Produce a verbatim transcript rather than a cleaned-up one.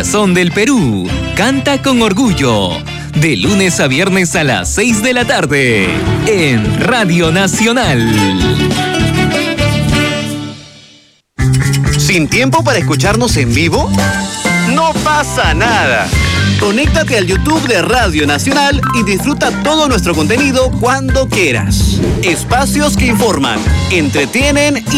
corazón del Perú. Canta con orgullo. De lunes a viernes a las seis de la tarde. En Radio Nacional. ¿Sin tiempo para escucharnos en vivo? No pasa nada. Conéctate al YouTube de Radio Nacional y disfruta todo nuestro contenido cuando quieras. Espacios que informan, entretienen y